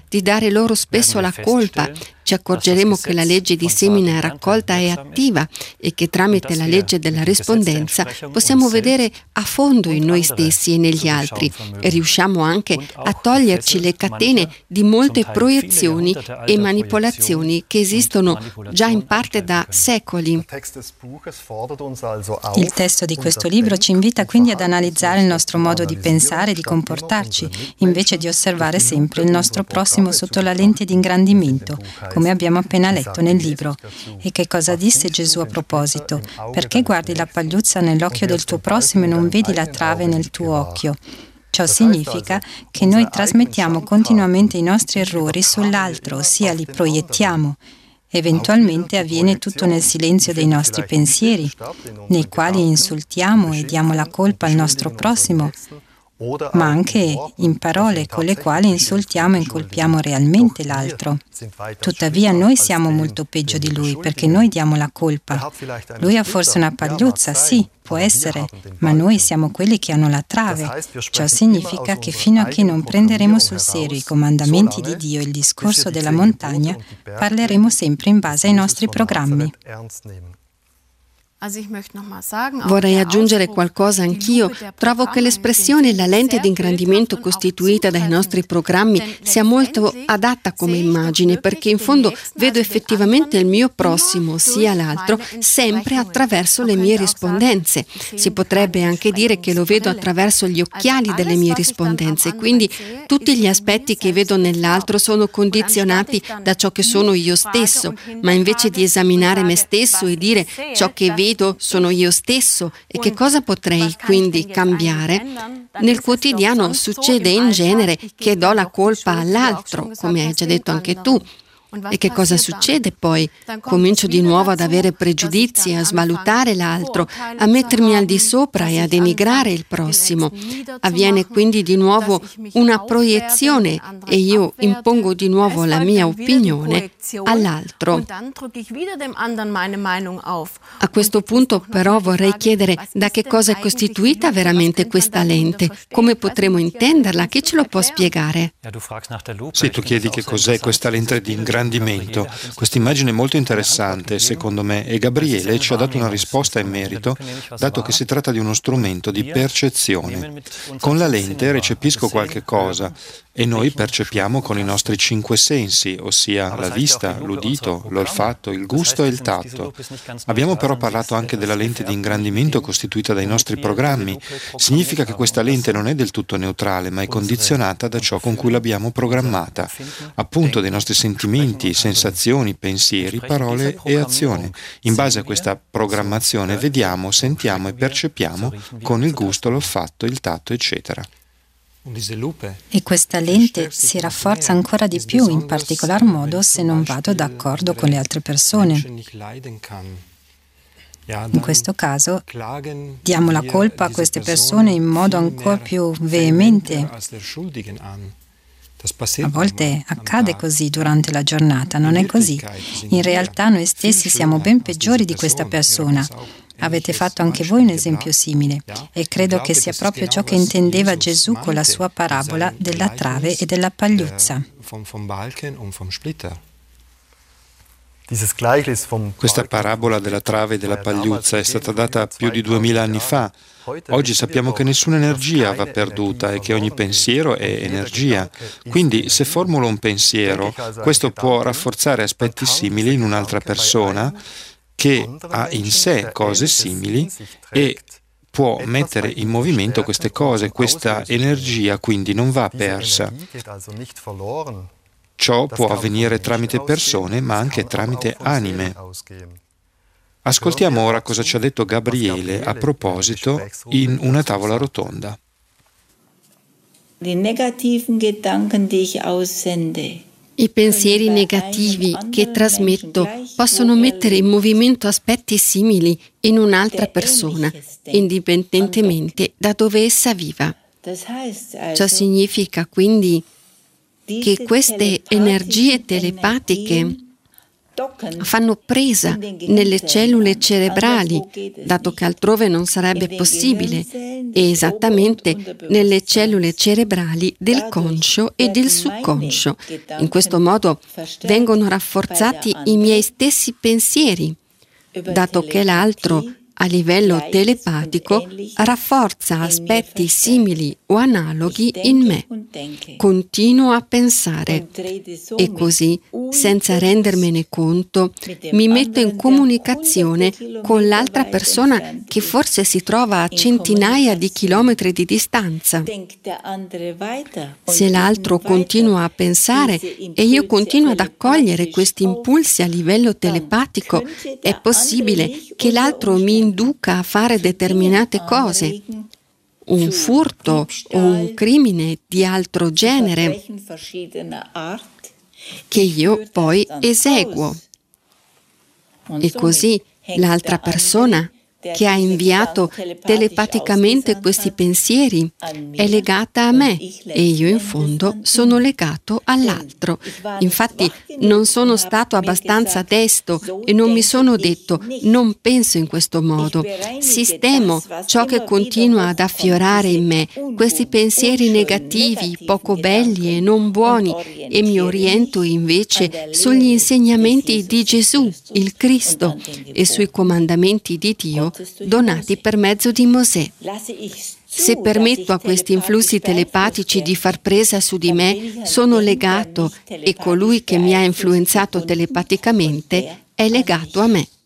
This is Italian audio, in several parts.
di dare loro spesso la colpa. Ci accorgeremo che la legge di semina e raccolta è attiva e che tramite la legge della rispondenza possiamo vedere a fondo in noi stessi e negli altri e riusciamo anche a toglierci le catene di molte proiezioni e manipolazioni che esistono già in parte da secoli. Il testo di questo libro ci invita quindi ad analizzare il nostro modo di pensare e di comportarci, invece di osservare sempre il nostro prossimo sotto la lente di ingrandimento, come abbiamo appena letto nel libro. E che cosa disse Gesù a proposito? Perché guardi la pagliuzza nell'occhio del tuo prossimo e non vedi la trave nel tuo occhio? Ciò significa che noi trasmettiamo continuamente i nostri errori sull'altro, ossia li proiettiamo. Eventualmente avviene tutto nel silenzio dei nostri pensieri, nei quali insultiamo e diamo la colpa al nostro prossimo, ma anche in parole con le quali insultiamo e incolpiamo realmente l'altro. Tuttavia noi siamo molto peggio di lui, perché noi diamo la colpa. Lui ha forse una pagliuzza, sì, può essere, ma noi siamo quelli che hanno la trave. Ciò significa che fino a che non prenderemo sul serio i comandamenti di Dio e il discorso della montagna, parleremo sempre in base ai nostri programmi. Vorrei aggiungere qualcosa anch'io. Trovo che l'espressione la lente di ingrandimento costituita dai nostri programmi sia molto adatta come immagine, perché in fondo vedo effettivamente il mio prossimo, ossia l'altro, sempre attraverso le mie rispondenze. Si potrebbe anche dire che lo vedo attraverso gli occhiali delle mie rispondenze, quindi tutti gli aspetti che vedo nell'altro sono condizionati da ciò che sono io stesso, ma invece di esaminare me stesso e dire ciò che vedo sono io stesso e che cosa potrei quindi cambiare, nel quotidiano succede in genere che do la colpa all'altro, come hai già detto anche tu. E che cosa succede poi? Comincio di nuovo ad avere pregiudizi, a svalutare l'altro, a mettermi al di sopra e a denigrare il prossimo. Avviene quindi di nuovo una proiezione e io impongo di nuovo la mia opinione all'altro. A questo punto però vorrei chiedere da che cosa è costituita veramente questa lente? Come potremo intenderla? Chi ce lo può spiegare? Sì, tu chiedi che cos'è questa lente di ingrandimento. Questa immagine è molto interessante, secondo me, e Gabriele ci ha dato una risposta in merito, dato che si tratta di uno strumento di percezione. Con la lente recepisco qualche cosa e noi percepiamo con i nostri 5 sensi, ossia la vista, l'udito, l'olfatto, il gusto e il tatto. Abbiamo però parlato anche della lente di ingrandimento costituita dai nostri programmi. Significa che questa lente non è del tutto neutrale, ma è condizionata da ciò con cui l'abbiamo programmata, appunto dei nostri sentimenti, sensazioni, pensieri, parole e azioni. In base a questa programmazione vediamo, sentiamo e percepiamo con il gusto, l'olfatto, il tatto, eccetera. E questa lente si rafforza ancora di più, in particolar modo se non vado d'accordo con le altre persone. In questo caso diamo la colpa a queste persone in modo ancora più veemente. A volte accade così durante la giornata, non è così. In realtà noi stessi siamo ben peggiori di questa persona. Avete fatto anche voi un esempio simile e credo che sia proprio ciò che intendeva Gesù con la sua parabola della trave e della pagliuzza. Questa parabola della trave e della pagliuzza è stata data più di 2000 anni fa. Oggi sappiamo che nessuna energia va perduta e che ogni pensiero è energia. Quindi, se formulo un pensiero, questo può rafforzare aspetti simili in un'altra persona che ha in sé cose simili e può mettere in movimento queste cose. Questa energia quindi non va persa. Ciò può avvenire tramite persone, ma anche tramite anime. Ascoltiamo ora cosa ci ha detto Gabriele a proposito in una tavola rotonda. Die negativen Gedanken, die ich aussende, I pensieri negativi che trasmetto possono mettere in movimento aspetti simili in un'altra persona, indipendentemente da dove essa viva. Ciò significa quindi che queste energie telepatiche fanno presa nelle cellule cerebrali, dato che altrove non sarebbe possibile, e esattamente nelle cellule cerebrali del conscio e del subconscio. In questo modo vengono rafforzati i miei stessi pensieri, dato che l'altro, a livello telepatico, rafforza aspetti simili o analoghi in me. Continuo a pensare e così, senza rendermene conto, mi metto in comunicazione con l'altra persona che forse si trova a centinaia di chilometri di distanza. Se l'altro continua a pensare e io continuo ad accogliere questi impulsi a livello telepatico, è possibile che l'altro mi induca a fare determinate cose, un furto o un crimine di altro genere, che io poi eseguo. E così l'altra persona che ha inviato telepaticamente questi pensieri è legata a me e io in fondo sono legato all'altro. Infatti non sono stato abbastanza desto e non mi sono detto non penso in questo modo. Sistemo ciò che continua ad affiorare in me, questi pensieri negativi, poco belli e non buoni, e mi oriento invece sugli insegnamenti di Gesù, il Cristo, e sui comandamenti di Dio donati per mezzo di Mosè. Se permetto a questi influssi telepatici di far presa su di me, sono legato e colui che mi ha influenzato telepaticamente è legato a me.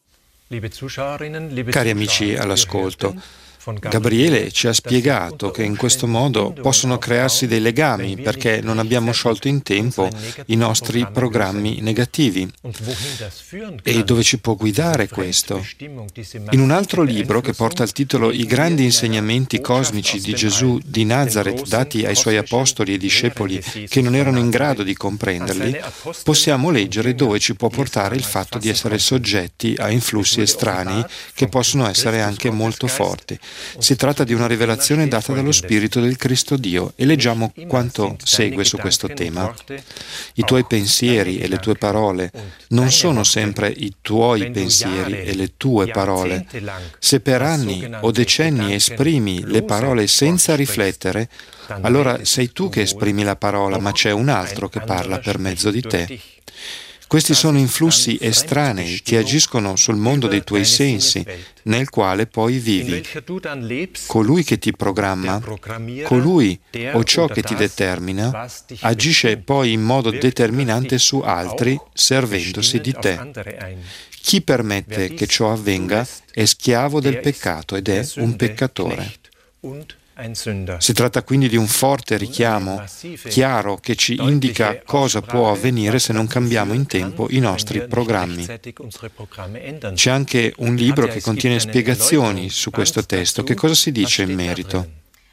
Cari amici all'ascolto, Gabriele ci ha spiegato che in questo modo possono crearsi dei legami perché non abbiamo sciolto in tempo i nostri programmi negativi. E dove ci può guidare questo? In un altro libro che porta il titolo I grandi insegnamenti cosmici di Gesù di Nazaret dati ai suoi apostoli e discepoli che non erano in grado di comprenderli, possiamo leggere dove ci può portare il fatto di essere soggetti a influssi estranei che possono essere anche molto forti. Si tratta di una rivelazione data dallo Spirito del Cristo Dio e leggiamo quanto segue su questo tema. I tuoi pensieri e le tue parole non sono sempre i tuoi pensieri e le tue parole. Se per anni o decenni esprimi le parole senza riflettere, allora sei tu che esprimi la parola, ma c'è un altro che parla per mezzo di te. Questi sono influssi estranei che agiscono sul mondo dei tuoi sensi, nel quale poi vivi. Colui che ti programma, colui o ciò che ti determina, agisce poi in modo determinante su altri, servendosi di te. Chi permette che ciò avvenga è schiavo del peccato ed è un peccatore. Si tratta quindi di un forte richiamo, chiaro, che ci indica cosa può avvenire se non cambiamo in tempo i nostri programmi. C'è anche un libro che contiene spiegazioni su questo testo. Che cosa si dice in merito?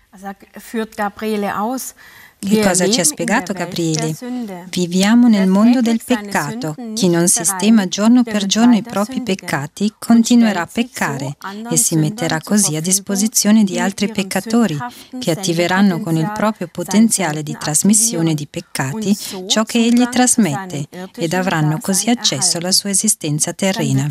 Che cosa ci ha spiegato Gabriele? Viviamo nel mondo del peccato. Chi non sistema giorno per giorno i propri peccati continuerà a peccare e si metterà così a disposizione di altri peccatori che attiveranno con il proprio potenziale di trasmissione di peccati ciò che egli trasmette ed avranno così accesso alla sua esistenza terrena.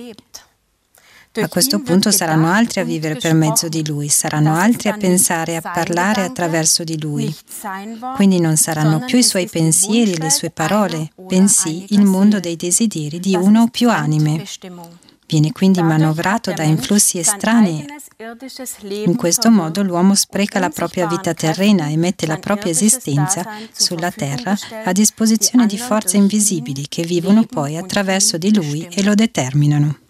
A questo punto saranno altri a vivere per mezzo di Lui, saranno altri a pensare e a parlare attraverso di Lui. Quindi non saranno più i suoi pensieri e le sue parole, bensì il mondo dei desideri di una o più anime. Viene quindi manovrato da influssi estranei. In questo modo l'uomo spreca la propria vita terrena e mette la propria esistenza sulla terra a disposizione di forze invisibili che vivono poi attraverso di lui e lo determinano.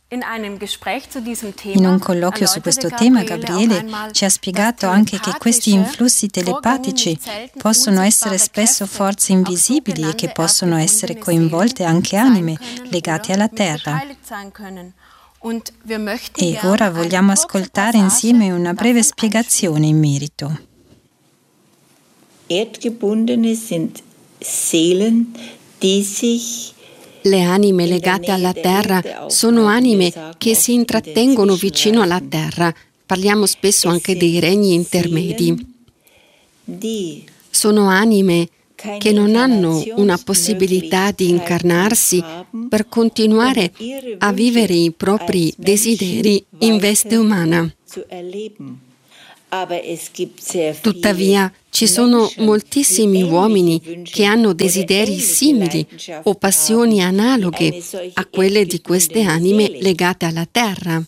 In un colloquio su questo tema, Gabriele ci ha spiegato anche che questi influssi telepatici possono essere spesso forze invisibili e che possono essere coinvolte anche anime legate alla terra. E ora vogliamo ascoltare insieme una breve spiegazione in merito. Erdgebundene sind Seelen, die sich Le anime legate alla terra sono anime che si intrattengono vicino alla terra. Parliamo spesso anche dei regni intermedi. Sono anime che non hanno una possibilità di incarnarsi per continuare a vivere i propri desideri in veste umana. Tuttavia, ci sono moltissimi uomini che hanno desideri simili o passioni analoghe a quelle di queste anime legate alla terra.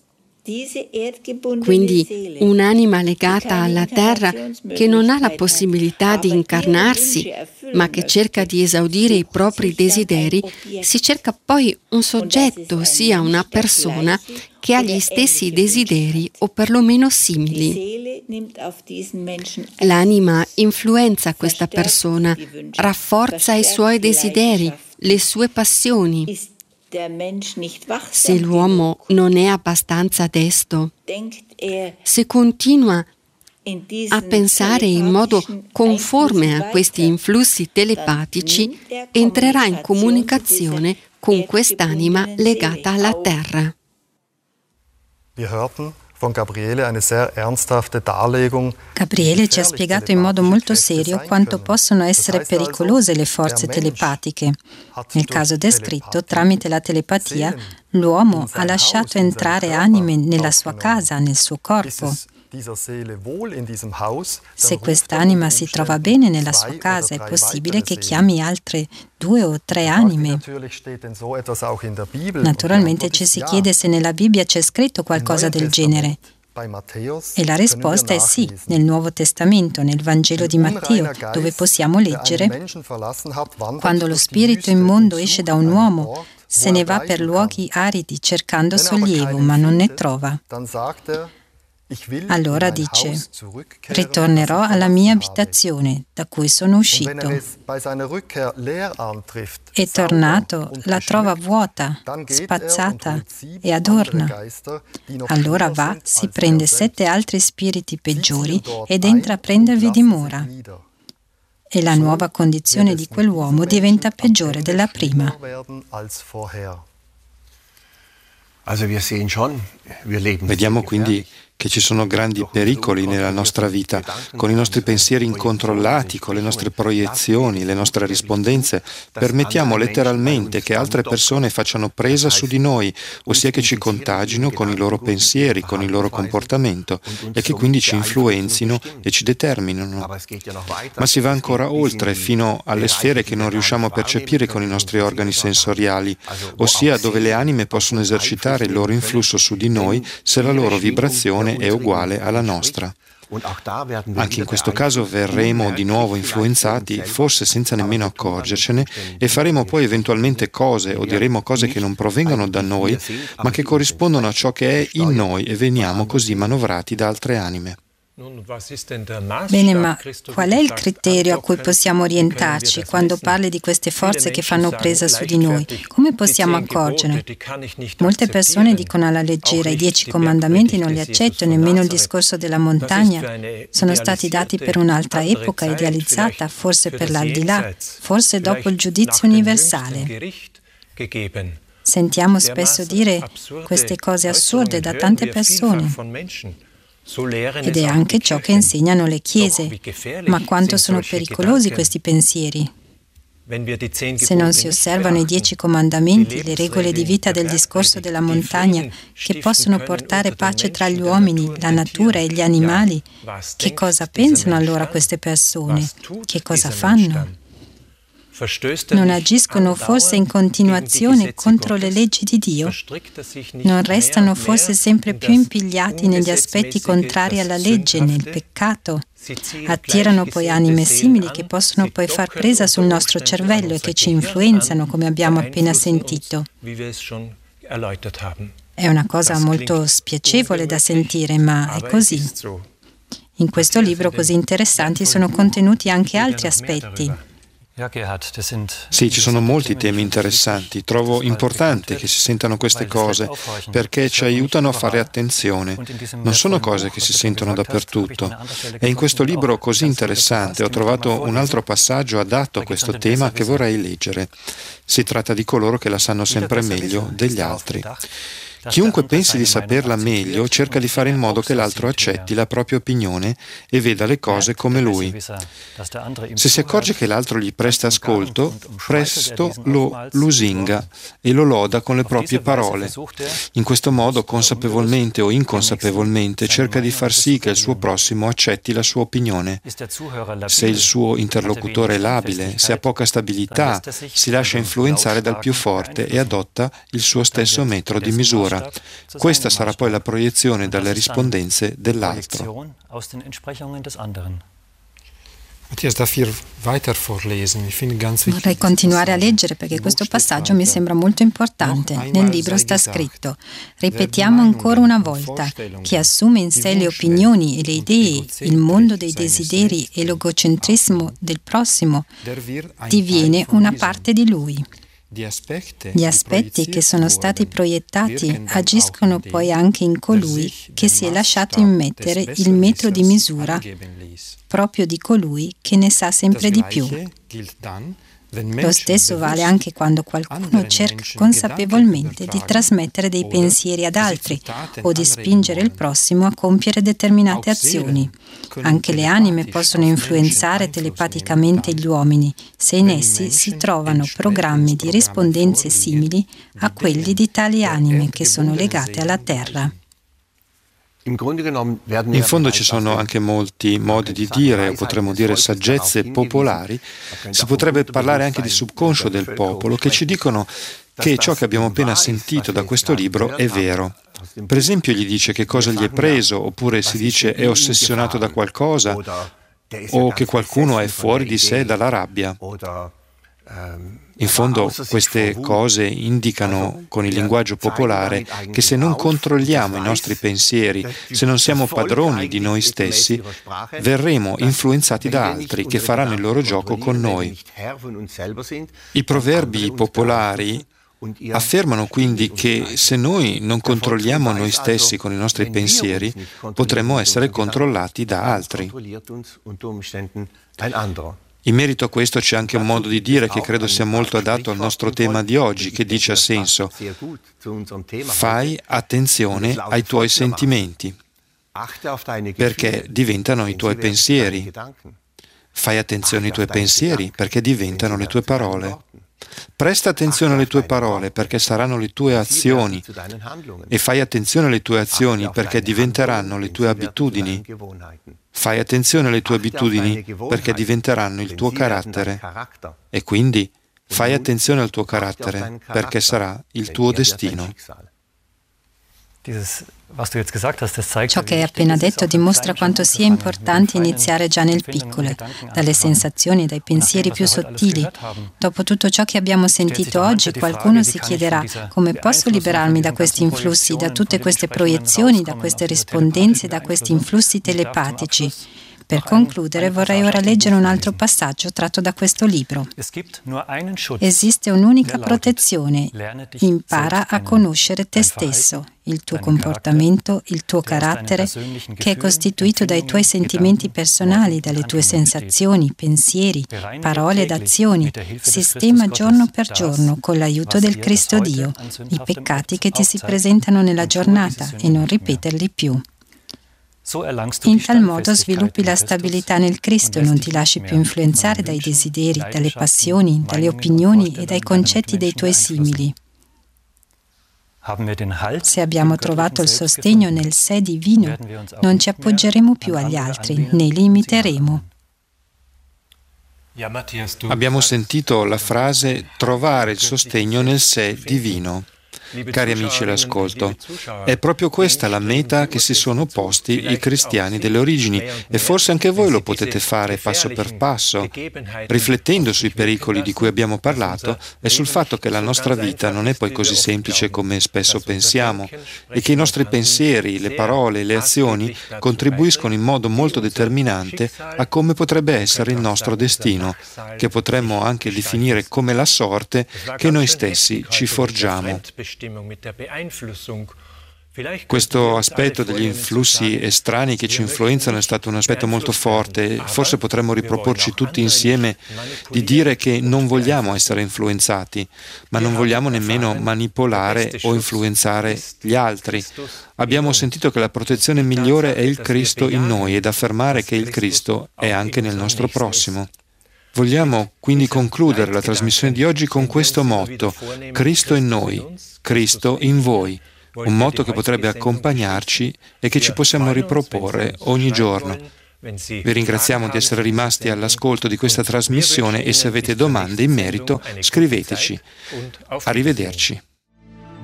Quindi un'anima legata alla terra che non ha la possibilità di incarnarsi, ma che cerca di esaudire i propri desideri, si cerca poi un soggetto, ossia una persona, che ha gli stessi desideri o perlomeno simili. L'anima influenza questa persona, rafforza i suoi desideri, le sue passioni. Se l'uomo non è abbastanza desto, se continua a pensare in modo conforme a questi influssi telepatici, entrerà in comunicazione con quest'anima legata alla terra. Gabriele ci ha spiegato in modo molto serio quanto possono essere pericolose le forze telepatiche. Nel caso descritto, tramite la telepatia, l'uomo ha lasciato entrare anime nella sua casa, nel suo corpo. Se quest'anima si trova bene nella sua casa, è possibile che chiami altre 2 o 3 anime. Naturalmente ci si chiede se nella Bibbia c'è scritto qualcosa del genere. E la risposta è sì, nel Nuovo Testamento, nel Vangelo di Matteo, dove possiamo leggere: quando lo spirito immondo esce da un uomo, se ne va per luoghi aridi cercando sollievo, ma non ne trova. Allora dice: ritornerò alla mia abitazione da cui sono uscito. E tornato la trova vuota, spazzata e adorna. Allora va, si prende 7 altri spiriti peggiori ed entra a prendervi dimora. E la nuova condizione di quell'uomo diventa peggiore della prima. Vediamo quindi che ci sono grandi pericoli nella nostra vita, con i nostri pensieri incontrollati, con le nostre proiezioni, le nostre rispondenze, permettiamo letteralmente che altre persone facciano presa su di noi, ossia che ci contagino con i loro pensieri, con il loro comportamento e che quindi ci influenzino e ci determinano. Ma si va ancora oltre, fino alle sfere che non riusciamo a percepire con i nostri organi sensoriali, ossia dove le anime possono esercitare il loro influsso su di noi se la loro vibrazione è uguale alla nostra. Anche in questo caso verremo di nuovo influenzati, forse senza nemmeno accorgercene, e faremo poi eventualmente cose o diremo cose che non provengono da noi, ma che corrispondono a ciò che è in noi, e veniamo così manovrati da altre anime. Bene, ma qual è il criterio a cui possiamo orientarci quando parli di queste forze che fanno presa su di noi? Come possiamo accorgere? Molte persone dicono alla leggera: i 10 comandamenti non li accetto, nemmeno il discorso della montagna. Sono stati dati per un'altra epoca idealizzata, forse per l'aldilà, forse dopo il giudizio universale. Sentiamo spesso dire queste cose assurde da tante persone. Ed è anche ciò che insegnano le chiese. Ma quanto sono pericolosi questi pensieri? Se non si osservano i 10 comandamenti, le regole di vita del discorso della montagna, che possono portare pace tra gli uomini, la natura e gli animali, che cosa pensano allora queste persone? Che cosa fanno? Non agiscono forse in continuazione contro le leggi di Dio? Non restano forse sempre più impigliati negli aspetti contrari alla legge, nel peccato? Attirano poi anime simili che possono poi far presa sul nostro cervello e che ci influenzano, come abbiamo appena sentito. È una cosa molto spiacevole da sentire, ma è così. In questo libro così interessanti sono contenuti anche altri aspetti. Sì, ci sono molti temi interessanti. Trovo importante che si sentano queste cose perché ci aiutano a fare attenzione. Non sono cose che si sentono dappertutto. E in questo libro così interessante ho trovato un altro passaggio adatto a questo tema che vorrei leggere. Si tratta di coloro che la sanno sempre meglio degli altri. Chiunque pensi di saperla meglio cerca di fare in modo che l'altro accetti la propria opinione e veda le cose come lui. Se si accorge che l'altro gli presta ascolto, presto lo lusinga e lo loda con le proprie parole. In questo modo, consapevolmente o inconsapevolmente, cerca di far sì che il suo prossimo accetti la sua opinione. Se il suo interlocutore è labile, se ha poca stabilità, si lascia influenzare dal più forte e adotta il suo stesso metro di misura. Questa sarà poi la proiezione dalle rispondenze dell'altro. Vorrei continuare a leggere perché questo passaggio mi sembra molto importante. Nel libro sta scritto: ripetiamo ancora una volta, chi assume in sé le opinioni e le idee, il mondo dei desideri e l'egocentrismo del prossimo, diviene una parte di lui. Gli aspetti che sono stati proiettati agiscono poi anche in colui che si è lasciato immettere il metro di misura proprio di colui che ne sa sempre di più. Lo stesso vale anche quando qualcuno cerca consapevolmente di trasmettere dei pensieri ad altri o di spingere il prossimo a compiere determinate azioni. Anche le anime possono influenzare telepaticamente gli uomini se in essi si trovano programmi di rispondenze simili a quelli di tali anime che sono legate alla Terra. In fondo ci sono anche molti modi di dire, o potremmo dire saggezze popolari. Si potrebbe parlare anche di subconscio del popolo, che ci dicono che ciò che abbiamo appena sentito da questo libro è vero. Per esempio gli dice che cosa gli è preso, oppure si dice è ossessionato da qualcosa, o che qualcuno è fuori di sé dalla rabbia. In fondo queste cose indicano con il linguaggio popolare che se non controlliamo i nostri pensieri, se non siamo padroni di noi stessi, verremo influenzati da altri che faranno il loro gioco con noi. I proverbi popolari affermano quindi che se noi non controlliamo noi stessi con i nostri pensieri, potremmo essere controllati da altri. In merito a questo c'è anche un modo di dire che credo sia molto adatto al nostro tema di oggi, che dice a senso: fai attenzione ai tuoi sentimenti, perché diventano i tuoi pensieri. Fai attenzione ai tuoi pensieri, perché diventano le tue parole. Presta attenzione alle tue parole, perché saranno le tue azioni. E fai attenzione alle tue azioni, perché diventeranno le tue abitudini. Fai attenzione alle tue abitudini, perché diventeranno il tuo carattere. E quindi fai attenzione al tuo carattere, perché sarà il tuo destino. Ciò che hai appena detto dimostra quanto sia importante iniziare già nel piccolo, dalle sensazioni e dai pensieri più sottili. Dopo tutto ciò che abbiamo sentito oggi, qualcuno si chiederà: come posso liberarmi da questi influssi, da tutte queste proiezioni, da queste rispondenze, da questi influssi telepatici? Per concludere, vorrei ora leggere un altro passaggio tratto da questo libro. Esiste un'unica protezione: impara a conoscere te stesso, il tuo comportamento, il tuo carattere, che è costituito dai tuoi sentimenti personali, dalle tue sensazioni, pensieri, parole ed azioni, sistema giorno per giorno con l'aiuto del Cristo Dio, i peccati che ti si presentano nella giornata e non ripeterli più. In tal modo sviluppi la stabilità nel Cristo e non ti lasci più influenzare dai desideri, dalle passioni, dalle opinioni e dai concetti dei tuoi simili. Se abbiamo trovato il sostegno nel sé divino, non ci appoggeremo più agli altri, né li imiteremo. Abbiamo sentito la frase trovare il sostegno nel sé divino. Cari amici all'ascolto, è proprio questa la meta che si sono posti i cristiani delle origini e forse anche voi lo potete fare passo per passo, riflettendo sui pericoli di cui abbiamo parlato e sul fatto che la nostra vita non è poi così semplice come spesso pensiamo e che i nostri pensieri, le parole e le azioni contribuiscono in modo molto determinante a come potrebbe essere il nostro destino, che potremmo anche definire come la sorte che noi stessi ci forgiamo. Questo aspetto degli influssi estranei che ci influenzano è stato un aspetto molto forte. Forse potremmo riproporci tutti insieme di dire che non vogliamo essere influenzati, ma non vogliamo nemmeno manipolare o influenzare gli altri. Abbiamo sentito che la protezione migliore è il Cristo in noi ed affermare che il Cristo è anche nel nostro prossimo. Vogliamo quindi concludere la trasmissione di oggi con questo motto: Cristo in noi, Cristo in voi. Un motto che potrebbe accompagnarci e che ci possiamo riproporre ogni giorno. Vi ringraziamo di essere rimasti all'ascolto di questa trasmissione e se avete domande in merito scriveteci. Arrivederci.